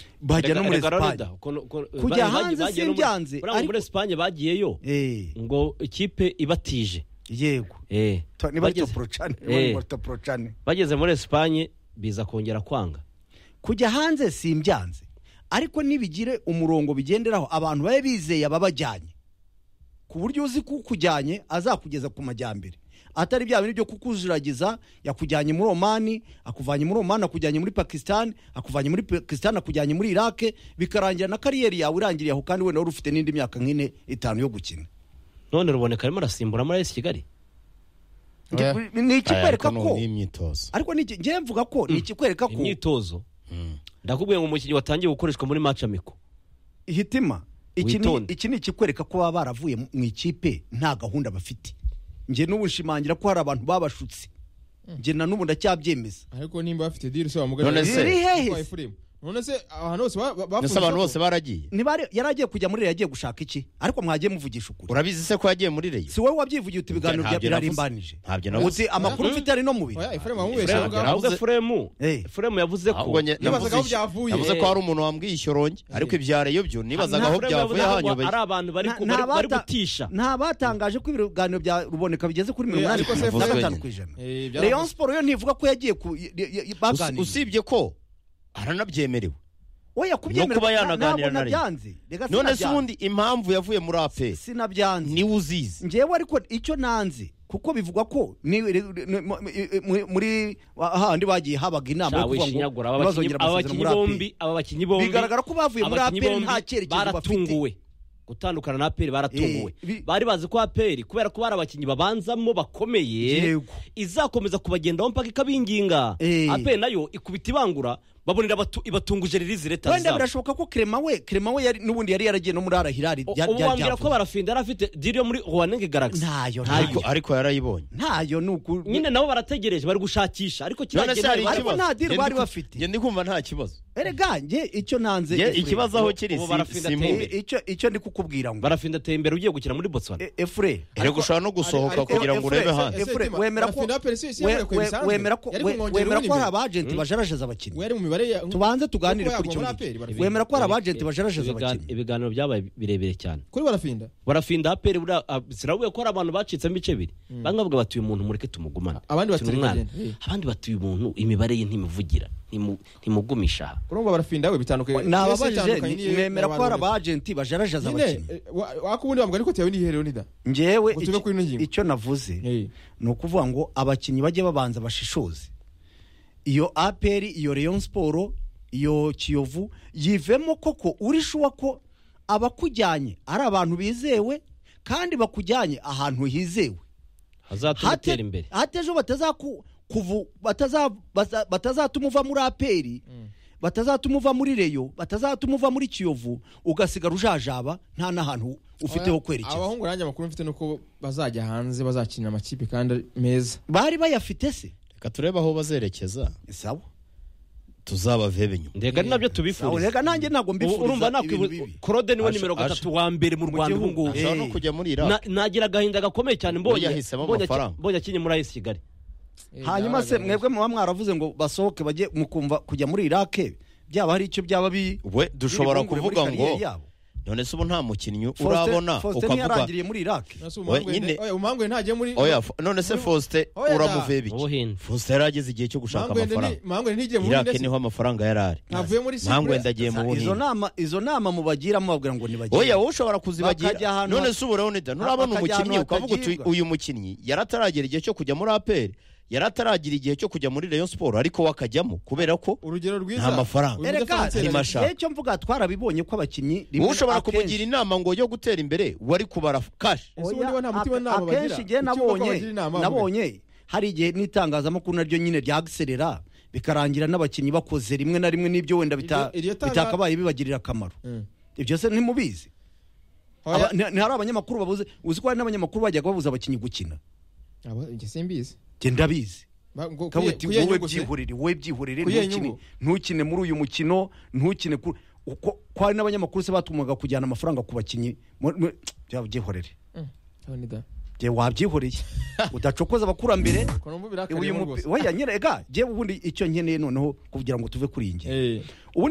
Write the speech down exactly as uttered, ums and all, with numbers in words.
bajya no muri Espagne kujya hanze simbyanze ariko muri Espagne bagiyeyo ngo ikipe ibatije yego eh niba toprocane niba toprocane bageze muri Espagne biza kongera kwanga kujya hanze simbyanze ariko nibigire umurongo bigenderaho abantu baye bizeye ababajyanye ku buryo uzi ko kujyanye azakugeza ku majyambere atari bya bintu byo kukujiragiza yakujyanye muri Oman akuvanye muri Oman akujyanye muri Pakistan akuvanye muri Pakistan akujyanye muri Iraq bikarangira na kariyeri yawe irangiriye aho kandi we nawe ufite n'indi myaka nk'ine itanu yo gukina none ruboneka arimo arasimbura muri A S Kigali ni ikikwereka ko ariko ni ngiye mvuga ko ni ikikwereka ko imyitozo ndakubwiye ngo umukinnyi watangiye gukoreshwa muri match amiko ihitima iki ni iki ni ikikwereka ko baba baravuye mu ikipe nta gahunda bafite nge n'ubushimangira ko hari abantu babashutse nge na n'ubu ndacyabyemeza ariko nimba bafite deal so bamugana none se none se abantu bose bafuze abantu bose baragiye nibare yaragiye kujya muri yagiye gushaka iki ariko mwagiye muvugisha ukuri urabizi se ko yagiye muri reyo si wowe wabyivugiye uti biganiro bya birarimbanije uti amakuru mfite ari no mubi oya Efrem amubesha avuze Efrem Efrem yavuze ko yavuze ko hari umuntu wambwiye ishyoronge ariko ibyareyo byo nibazaga aho byavuye hanyobeye ari abantu bari bari gutisha nta batangaje ko ibiganiro bya ruboneka bigeze kuri mirongo inani na gatanu ku ijana Rayon Sport yo ntivuga ko yagiye baganira usibye ko aranabyemerewe oya kubyemerera kuba yanaganira na Rayon none se ubundi impamvu yavuye muri A P R sinabyanze ni uzizi ngewe ariko icyo nanze kuko bivugwa ko muri ahandi bagiye habaga inama yo kuvuga ngo bazongera abakinnyi bombi aba bakinnyi bombi bigaragara ko bavuye muri A P R nta cyerekezo bafite gutandukana na A P R baratunguwe bari bazi ko A P R kubera ko bari abakinnyi babanzamo bakomeye izakomeza kubagendaho mpaka ikabinginga A P R nayo ikubita ibangura babonera ibatunguje ririzi leta zabo wenda birashoboka ko Clement we Clement we nubundi yari yaragiye no muri Al Hilal ubambira ko barafinda arafite deal yo muri Rwanenge Galaxy ntayo ariko ariko yarayibonye ntayo nuko nyine nabo barategereje bari gushakisha ariko kiragenda ariko nta deal bari bafite nge ndikumva nta kibazo erega nge icyo nanze ikibazo aho kiri icyo icyo ndi kukubwira ngo barafinda tembera ugiye gukina muri Botswana Efre ariko ushaka no gusohoka kugira ngo urebe hanze Efre wemera ko wemera ko wemera ko hari abagenti bajarajaza abakinnyi tubanze tuganire kuri cyo wemera ko hari abagenti bajarajaza abakinnyi ibiganiro byabaye birebere cyane kuri barafinda barafinda A P R siravuye ko hari abantu bacitse mu bice bibiri bangavuga batuye umuntu mureke tumugumana abandi batuye abandi batuye umuntu imibare ye ntimuvugira ntimugumisha urumva barafinda we bitandukanye nababajije mwemera ko hari abagenti bajarajaza abakinnyi wakubundi bambwa ariko tiyawe niherero nida ngewe icyo navuze ni ukuvuga ngo abakinnyi bajye babanza bashishoze iyo A P R iyo Rayon Sport iyo Kiyovu yivemo koko urishuwa ko abakujyanye ari abantu bizewe kandi bakujyanye ahantu hizewe hazatera imbere hatejo batazaku kuvu batazatuma uva muri A P R batazatuma uva muri Reyo batazatuma uva muri Kiyovu ugasigara ujajaba nta nahantu ufiteho kwerekeza abahungu ranjye makuru mfite nuko bazajya hanze bazakina amakipe kandi meza bari bayafite se reka turebe aho bazerekeza sawa tuzabavebe nyuma ndega nabyo tubifuriza reka nanjye ntago mbifuriza urumva nakwibuka Claude niwe nimero gatatu wa mbere mu Rwanda ubu ngubu ashaka no kujya muri Iraq nagira gahinda gakomeye cyane mbonye mbonye akinye muri A S Kigali hanyuma se mwebwe muba mwaravuze ngo basohoke bajye mukumva kujya muri Iraq byaba hari icyo byaba bi we dushobora kuvuga ngo none se ubu nta mukinnyi urabona ukavuga yarangiriye muri Iraq nyine oya umangwe ntagiye muri oya none se Faustin uramuvebe iki Faustin yarageze igihe cyo gushaka amafaranga mangwe ntigiye muri Iraq niho amafaranga yarari navuye muri mangwe ndagiye mu buhinde izo nama izo nama mubagira mubabwira ngo nibagiye oya wowe ushobora kuzibagira none se ubu Leonida nurabona umukinnyi ukavuga uyu mukinnyi yarataragera igihe cyo kujya muri A P R yarataragira igihe cyo kujya muri Rayon Sport ariko wakajyamo kubera ko urugero rwiza nta mafaranga ereka nicyo mvuga twarabibonye ko abakinnyi ushobora kumugira inama ngo yo gutera imbere wari kubara cash akenshi igihe nabonye nabonye hari igihe n'itangazamakuru naryo nyine ryagiserera bikarangira n'abakinnyi bakoze rimwe na rimwe n'ibyo wenda bitakabaye bibagirira akamaro ibyo se ntimubizi ntihari abanyamakuru babuze uzi ko hari n'abanyamakuru bajyaga babuza abakinnyi gukina simbizi genda bizi kabuti wowe byihurire wowe byihurire ntukine ntukine muri uyu mukino ntukine uko kwari n'abanyamakuru se batumaga kujyana amafaranga ku bakinnyi byihorere je wabyihoreye udacokoza abakurambere uyu oya nyerega je ubundi icyo nkeneye noneho kugira ngo tuve kuri inge